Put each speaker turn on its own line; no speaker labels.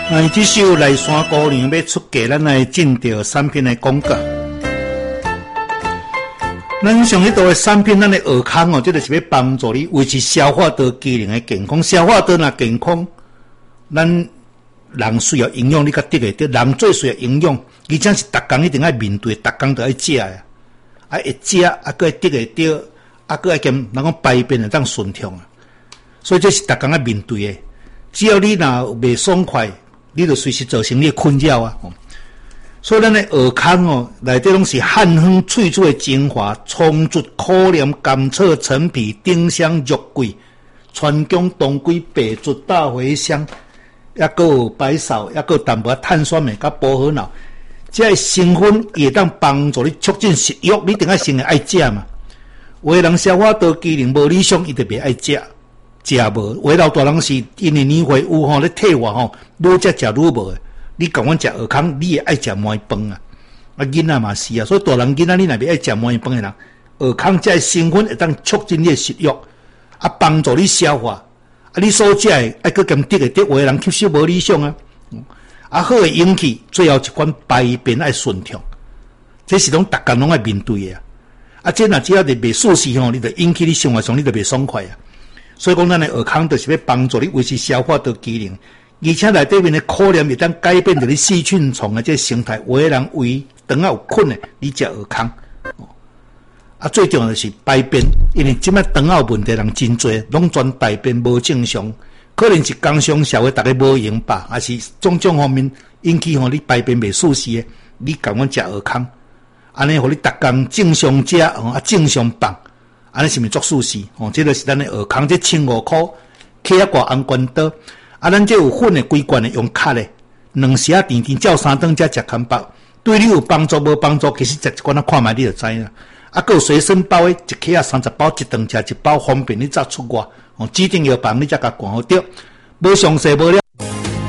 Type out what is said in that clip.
这首来山姑娘要出嫁，咱来进到产品的广告。咱上一道的产品，咱的尔康哦，这就是要帮助你维持消化道机能的健康。消化道若健康，咱人需要营养，你才得会得。人最需要营养，而且是逐工一定要面对，逐工都要食的。会食，还会得会得，还会兼人讲排便会当顺畅啊。所以这是逐工要面对的。只要你若未爽快，你就随时造成你的困扰啊！所以咱的尔康哦，内底拢是汉方萃取的精华，充足苦莲、甘草、陈皮、丁香、肉桂、川芎、当归、白术、大茴香，还有白芍，还有淡薄碳酸镁甲薄荷脑，这些成分也当帮助你促进食欲，你一定要先爱食嘛。有的人消化道机能无理想，伊就袂爱食。食无，为老大人是因为年岁有吼咧退化吼，愈食愈无。你讲阮食尔康，你也爱食糜饭啊！囡仔嘛是啊，所以大人囡仔你若袂爱食糜饭的人，尔康这成分会当促进你的食欲，帮助你消化。你所食的还佫兼得会得，有的人吸收无理想啊。好的引起最后一款排便爱顺畅，这是拢逐工拢爱面对的这若只要是未舒适吼，你就引起你生活上你就袂爽快啊。所以讲，咱的尔康就是要帮助你维持消化道机能，而且内底面的苦莲会当改变着你细菌丛的这形态。有的人胃肠有困的，你食尔康。最重要的是排便，因为即摆肠有问题人真多，拢全排便无正常，可能是工商社会大家无闲吧，还是种种方面引起你排便袂舒适的，你甲阮食尔康，安尼互你逐工正常食正常放。安尼是咪作舒适？这就是咱的尔康，这1,500块，起一挂红关刀。咱这有粉的规罐的，用卡的，2时甜甜照3顿才食康包，对你有帮助无帮助？其实食一罐看卖你就知啦。还有随身包的，一起30包，一顿食1包，方便你早出外。指定药房你才甲管好对，无详细无了。